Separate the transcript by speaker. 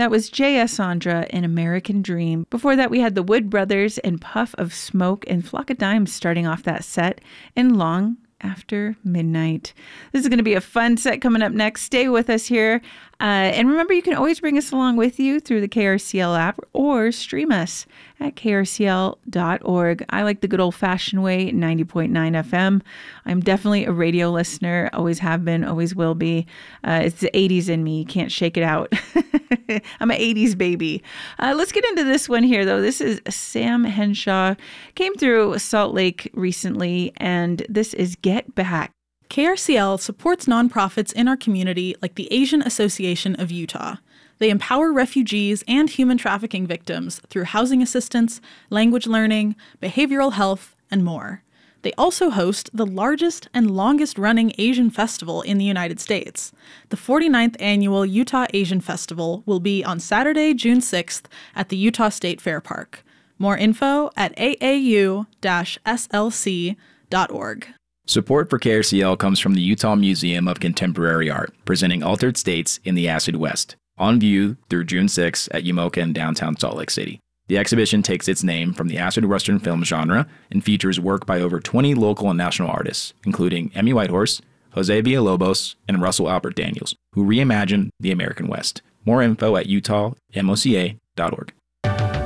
Speaker 1: That was J.S. Sandra in American Dream. Before that, we had the Wood Brothers and Puff of Smoke and Flock of Dimes starting off that set in Long After Midnight. This is going to be a fun set coming up next. Stay with us here. And remember, you can always bring us along with you through the KRCL app or stream us at krcl.org. I like the good old-fashioned way, 90.9 FM. I'm definitely a radio listener, always have been, always will be. It's the 80s in me. You can't shake it out. I'm an 80s baby. Let's get into this one here, though. This is Sam Henshaw. Came through Salt Lake recently, and this is Get Back.
Speaker 2: KRCL supports nonprofits in our community like the Asian Association of Utah. They empower refugees and human trafficking victims through housing assistance, language learning, behavioral health, and more. They also host the largest and longest-running Asian festival in the United States. The 49th annual Utah Asian Festival will be on Saturday, June 6th at the Utah State Fair Park. More info at aau-slc.org.
Speaker 3: Support for KRCL comes from the Utah Museum of Contemporary Art, presenting Altered States in the Acid West, on view through June 6 at Yamoka in downtown Salt Lake City. The exhibition takes its name from the acid western film genre and features work by over 20 local and national artists, including Emmy Whitehorse, Jose Villalobos, and Russell Albert Daniels, who reimagined the American West. More info at utahmoca.org.